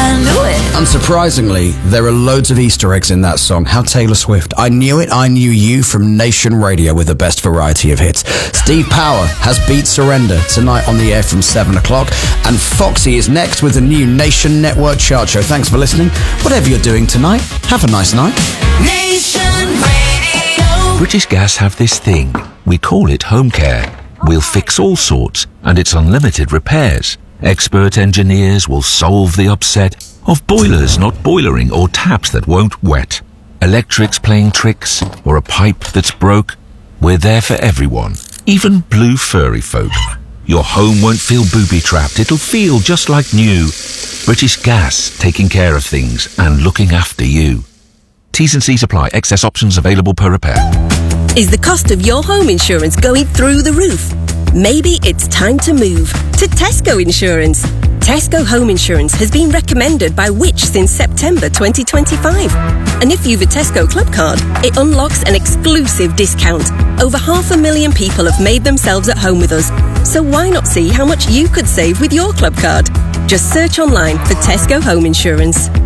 I knew it. Unsurprisingly, there are loads of Easter eggs in that song. How Taylor Swift. I Knew It, I Knew You from Nation Radio with the best variety of hits. Steve Power has Beat Surrender tonight on the air from 7 o'clock. And Foxy is next with the new Nation Network chart show. Thanks for listening. Whatever you're doing tonight, have a nice night. Nation Radio. British Gas have this thing. We call it home care. We'll fix all sorts, and it's unlimited repairs. Expert engineers will solve the upset of boilers not boilering or taps that won't wet. Electrics playing tricks or a pipe that's broke. We're there for everyone, even blue furry folk. Your home won't feel booby-trapped. It'll feel just like new. British Gas, taking care of things and looking after you. T's and C's apply. Excess options available per repair. Is the cost of your home insurance going through the roof? Maybe it's time to move to Tesco Insurance. Tesco Home Insurance has been recommended by Which since September 2025. And if you've a Tesco Club card, it unlocks an exclusive discount. Over 500,000 people have made themselves at home with us. So why not see how much you could save with your club card? Just search online for Tesco Home Insurance.